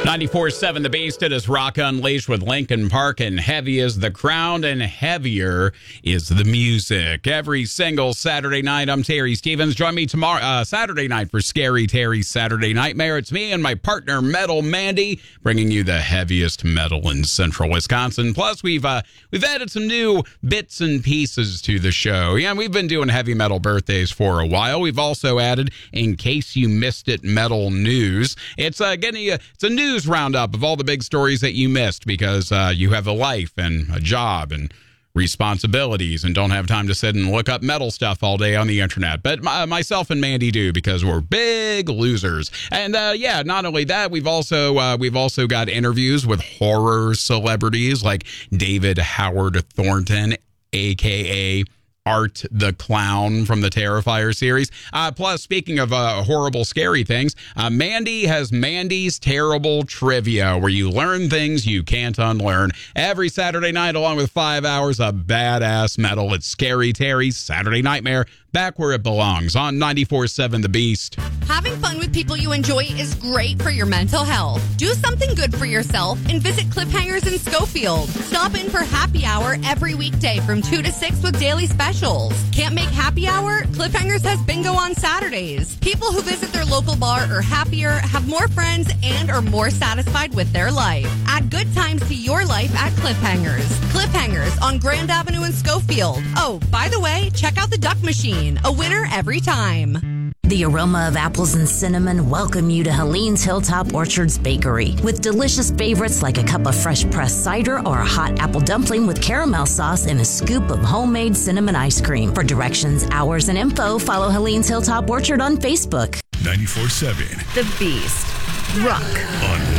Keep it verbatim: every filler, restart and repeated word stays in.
ninety-four seven The Beast. It is Rock Unleashed with Linkin Park, and heavy is the crown and heavier is the music. Every single Saturday night, I'm Terry Stevens. Join me tomorrow, uh, Saturday night for Scary Terry's Saturday Nightmare. It's me and my partner, Metal Mandy, bringing you the heaviest metal in central Wisconsin. Plus, we've uh, we've added some new bits and pieces to the show. Yeah, we've been doing heavy metal birthdays for a while. We've also added, in case you missed it, metal news. It's uh, getting a, it's a news roundup of all the big stories that you missed because uh, you have a life and a job and responsibilities and don't have time to sit and look up metal stuff all day on the internet. But my, myself and Mandy do because we're big losers. And uh, yeah, not only that, we've also uh, we've also got interviews with horror celebrities like David Howard Thornton, aka Art the Clown from the Terrifier series. Uh, plus, speaking of uh, horrible, scary things, uh, Mandy has Mandy's Terrible Trivia, where you learn things you can't unlearn. Every Saturday night, along with five hours of badass metal, it's Scary Terry's Saturday Nightmare, back where it belongs, on ninety-four seven The Beast. Having fun with people you enjoy is great for your mental health. Do something good for yourself and visit Cliffhangers in Schofield. Stop in for happy hour every weekday from two to six with daily specials. Can't make happy hour? Cliffhangers has bingo on Saturdays. People who visit their local bar are happier, have more friends, and are more satisfied with their life. Add good times to your life at Cliffhangers. Cliffhangers on Grand Avenue in Schofield. Oh, by the way, check out the Duck Machine, a winner every time. The aroma of apples and cinnamon welcome you to Helene's Hilltop Orchards Bakery with delicious favorites like a cup of fresh pressed cider or a hot apple dumpling with caramel sauce and a scoop of homemade cinnamon ice cream. For directions, hours, and info, follow Helene's Hilltop Orchard on Facebook. ninety-four seven The Beast. Rock. Unleashed.